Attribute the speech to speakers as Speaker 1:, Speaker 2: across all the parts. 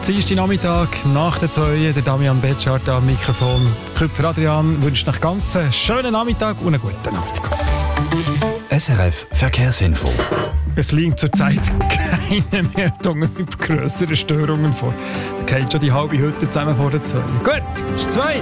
Speaker 1: Dienstagnachmittag nach der 2, der Damian Betschart am Mikrofon. Küpfer Adrian wünscht euch ganz einen schönen Nachmittag und einen guten Nachmittag.
Speaker 2: SRF Verkehrsinfo.
Speaker 1: Es liegt zurzeit keine Meldungen über grössere Störungen vor. Da geht schon die halbe Hütte zusammen vor der 2. Gut, ist 2.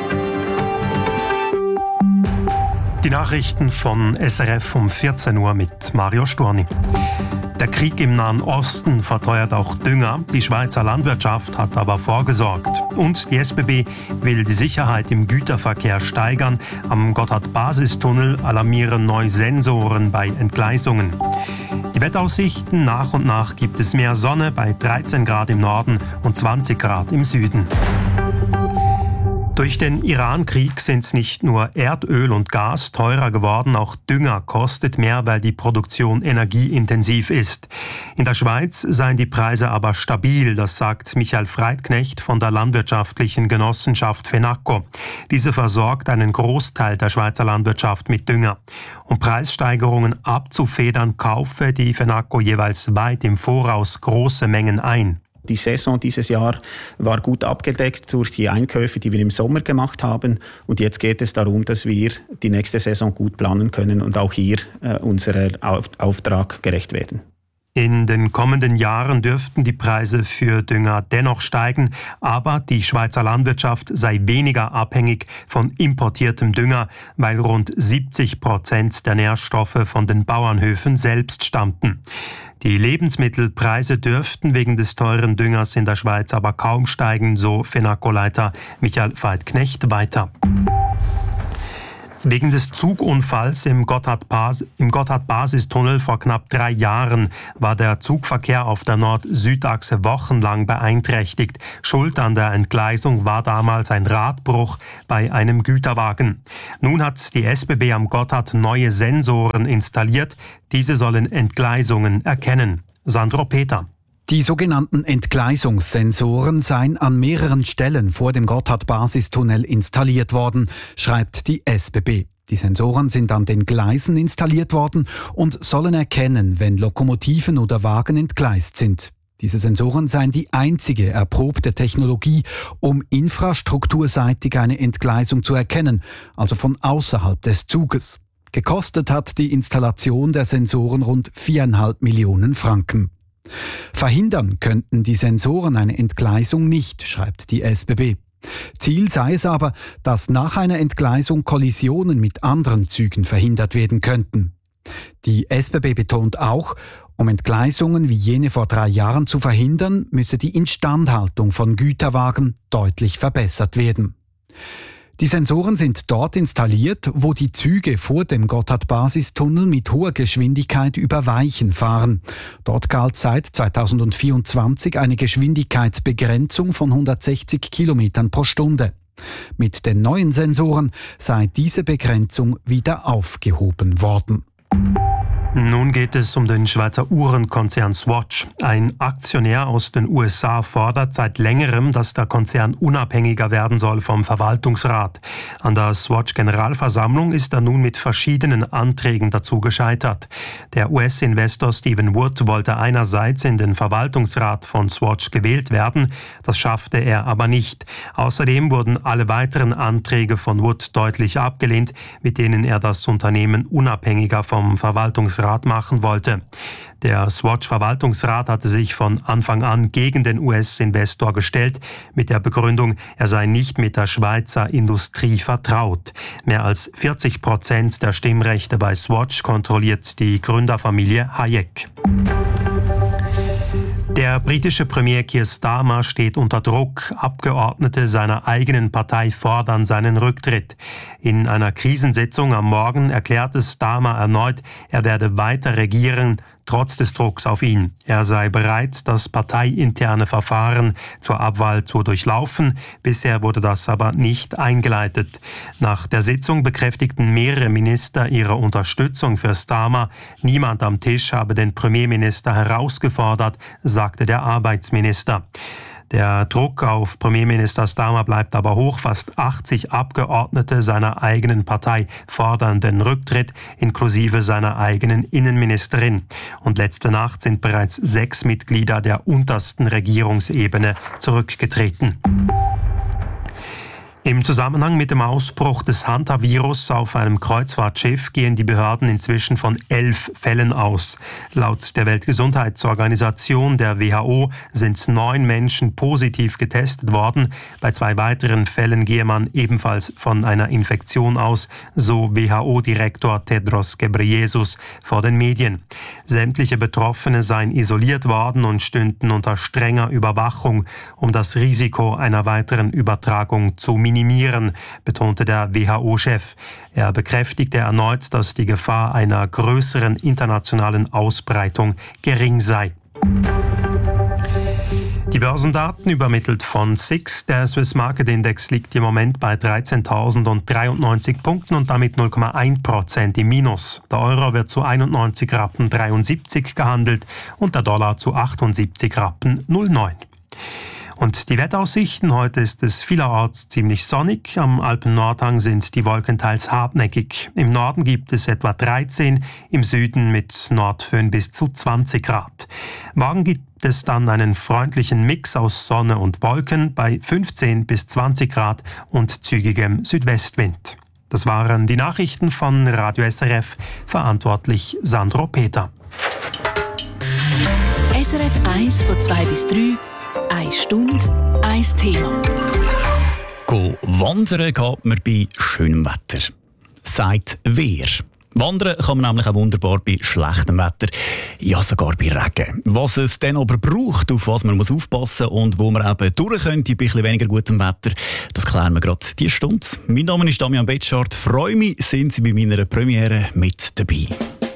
Speaker 3: Die Nachrichten von SRF um 14 Uhr mit Mario Storni. Der Krieg im Nahen Osten verteuert auch Dünger. Die Schweizer Landwirtschaft hat aber vorgesorgt. Und die SBB will die Sicherheit im Güterverkehr steigern. Am Gotthard-Basistunnel alarmieren neue Sensoren bei Entgleisungen. Die Wetteraussichten: nach und nach gibt es mehr Sonne bei 13 Grad im Norden und 20 Grad im Süden. Durch den Iran-Krieg sind nicht nur Erdöl und Gas teurer geworden, auch Dünger kostet mehr, weil die Produktion energieintensiv ist. In der Schweiz seien die Preise aber stabil, das sagt Michael Freitknecht von der landwirtschaftlichen Genossenschaft FENACO. Diese versorgt einen Großteil der Schweizer Landwirtschaft mit Dünger. Um Preissteigerungen abzufedern, kaufe die FENACO jeweils weit im Voraus große Mengen ein.
Speaker 4: Die Saison dieses Jahr war gut abgedeckt durch die Einkäufe, die wir im Sommer gemacht haben. Und jetzt geht es darum, dass wir die nächste Saison gut planen können und auch hier unserem Auftrag gerecht werden.
Speaker 3: In den kommenden Jahren dürften die Preise für Dünger dennoch steigen, aber die Schweizer Landwirtschaft sei weniger abhängig von importiertem Dünger, weil rund 70% der Nährstoffe von den Bauernhöfen selbst stammten. Die Lebensmittelpreise dürften wegen des teuren Düngers in der Schweiz aber kaum steigen, so FENACO-Leiter Michael Freitknecht weiter. Wegen des Zugunfalls im Gotthard-Basistunnel vor knapp 3 Jahren war der Zugverkehr auf der Nord-Süd-Achse wochenlang beeinträchtigt. Schuld an der Entgleisung war damals ein Radbruch bei einem Güterwagen. Nun hat die SBB am Gotthard neue Sensoren installiert. Diese sollen Entgleisungen erkennen. Sandro Peter.
Speaker 5: Die sogenannten Entgleisungssensoren seien an mehreren Stellen vor dem Gotthard-Basistunnel installiert worden, schreibt die SBB. Die Sensoren sind an den Gleisen installiert worden und sollen erkennen, wenn Lokomotiven oder Wagen entgleist sind. Diese Sensoren seien die einzige erprobte Technologie, um infrastrukturseitig eine Entgleisung zu erkennen, also von außerhalb des Zuges. Gekostet hat die Installation der Sensoren rund 4,5 Millionen Franken. Verhindern könnten die Sensoren eine Entgleisung nicht, schreibt die SBB. Ziel sei es aber, dass nach einer Entgleisung Kollisionen mit anderen Zügen verhindert werden könnten. Die SBB betont auch, um Entgleisungen wie jene vor 3 Jahren zu verhindern, müsse die Instandhaltung von Güterwagen deutlich verbessert werden. Die Sensoren sind dort installiert, wo die Züge vor dem Gotthard-Basistunnel mit hoher Geschwindigkeit über Weichen fahren. Dort galt seit 2024 eine Geschwindigkeitsbegrenzung von 160 Kilometern pro Stunde. Mit den neuen Sensoren sei diese Begrenzung wieder aufgehoben worden.
Speaker 3: Nun geht es um den Schweizer Uhrenkonzern Swatch. Ein Aktionär aus den USA fordert seit längerem, dass der Konzern unabhängiger werden soll vom Verwaltungsrat. An der Swatch-Generalversammlung ist er nun mit verschiedenen Anträgen dazu gescheitert. Der US-Investor Stephen Wood wollte einerseits in den Verwaltungsrat von Swatch gewählt werden, das schaffte er aber nicht. Außerdem wurden alle weiteren Anträge von Wood deutlich abgelehnt, mit denen er das Unternehmen unabhängiger vom Verwaltungsrat machen wollte. Der Swatch-Verwaltungsrat hatte sich von Anfang an gegen den US-Investor gestellt, mit der Begründung, er sei nicht mit der Schweizer Industrie vertraut. Mehr als 40% der Stimmrechte bei Swatch kontrolliert die Gründerfamilie Hayek. Der britische Premier Keir Starmer steht unter Druck. Abgeordnete seiner eigenen Partei fordern seinen Rücktritt. In einer Krisensitzung am Morgen erklärte Starmer erneut, er werde weiter regieren, trotz des Drucks auf ihn. Er sei bereit, das parteiinterne Verfahren zur Abwahl zu durchlaufen. Bisher wurde das aber nicht eingeleitet. Nach der Sitzung bekräftigten mehrere Minister ihre Unterstützung für Starmer. Niemand am Tisch habe den Premierminister herausgefordert, sagte der Arbeitsminister. Der Druck auf Premierminister Starmer bleibt aber hoch. Fast 80 Abgeordnete seiner eigenen Partei fordern den Rücktritt, inklusive seiner eigenen Innenministerin. Und letzte Nacht sind bereits 6 Mitglieder der untersten Regierungsebene zurückgetreten. Im Zusammenhang mit dem Ausbruch des Hantavirus auf einem Kreuzfahrtschiff gehen die Behörden inzwischen von 11 Fällen aus. Laut der Weltgesundheitsorganisation, der WHO, sind 9 Menschen positiv getestet worden. Bei 2 weiteren Fällen gehe man ebenfalls von einer Infektion aus, so WHO-Direktor Tedros Ghebreyesus vor den Medien. Sämtliche Betroffene seien isoliert worden und stünden unter strenger Überwachung, um das Risiko einer weiteren Übertragung zu minimieren, betonte der WHO-Chef. Er bekräftigte erneut, dass die Gefahr einer größeren internationalen Ausbreitung gering sei. Die Börsendaten übermittelt von SIX. Der Swiss Market Index liegt im Moment bei 13.093 Punkten und damit 0,1% im Minus. Der Euro wird zu 91,73 Rappen gehandelt und der Dollar zu 78,09 Rappen. Und die Wetteraussichten: Heute ist es vielerorts ziemlich sonnig. Am Alpen-Nordhang sind die Wolken teils hartnäckig. Im Norden gibt es etwa 13, im Süden mit Nordföhn bis zu 20 Grad. Morgen gibt es dann einen freundlichen Mix aus Sonne und Wolken bei 15 bis 20 Grad und zügigem Südwestwind. Das waren die Nachrichten von Radio SRF, verantwortlich Sandro Peter.
Speaker 6: SRF 1 von 2 bis 3. 1 Stunde, 1 Thema.
Speaker 7: Wandern geht man bei schönem Wetter. Sagt wer? Wandern kann man nämlich auch wunderbar bei schlechtem Wetter, ja sogar bei Regen. Was es dann aber braucht, auf was man muss aufpassen und wo man eben durch könnte bei etwas weniger gutem Wetter, das klären wir gerade diese Stunde. Mein Name ist Damian Betschart. Freue mich, sind Sie bei meiner Premiere mit dabei.